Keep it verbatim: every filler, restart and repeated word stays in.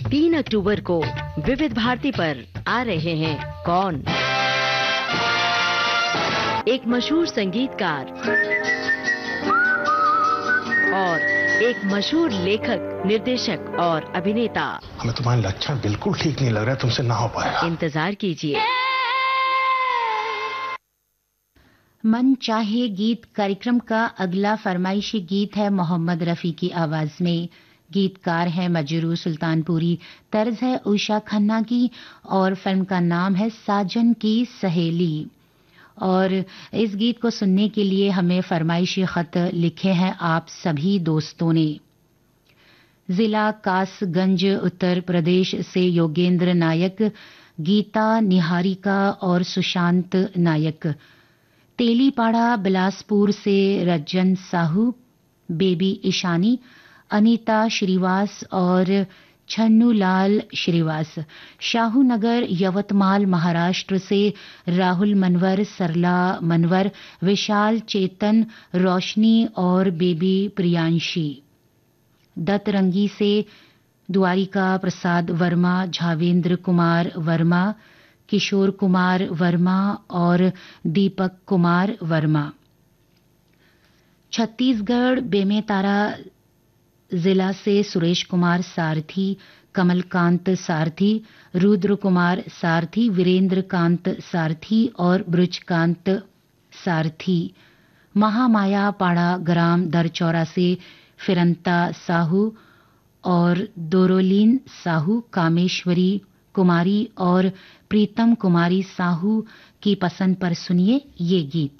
तीन अक्टूबर को विविध भारती पर आ रहे हैं कौन। एक मशहूर संगीतकार और एक मशहूर लेखक, निर्देशक और अभिनेता। हमें तुम्हारे लक्षण बिल्कुल ठीक नहीं लग रहा है, तुमसे ना हो पाएगा। इंतजार कीजिए। मन चाहे गीत कार्यक्रम का अगला फरमाइशी गीत है मोहम्मद रफी की आवाज में। गीतकार है मजरू सुल्तानपुरी, तर्ज है उषा खन्ना की और फिल्म का नाम है साजन की सहेली। और इस गीत को सुनने के लिए हमें फरमाइशी खत लिखे हैं आप सभी दोस्तों ने। जिला कासगंज उत्तर प्रदेश से योगेंद्र नायक, गीता निहारिका और सुशांत नायक। तेलीपाड़ा बिलासपुर से रज्जन साहू, बेबी ईशानी, अनीता श्रीवास और छन्नूलाल श्रीवास। शाहूनगर यवतमाल महाराष्ट्र से राहुल मनवर, सरला मनवर, विशाल चेतन, रोशनी और बेबी प्रियांशी। दतरंगी से द्वारिका प्रसाद वर्मा, झावेंद्र कुमार वर्मा, किशोर कुमार वर्मा और दीपक कुमार वर्मा। छत्तीसगढ़ बेमेतारा जिला से सुरेश कुमार सारथी, कमलकांत सारथी, रुद्र कुमार सारथी, वीरेंद्र कांत सारथी और ब्रुजकांत सारथी। महामाया पाड़ा ग्राम दरचौरा से फिरंता साहू और दोरोलीन साहू, कामेश्वरी कुमारी और प्रीतम कुमारी साहू की पसंद पर सुनिए ये गीत।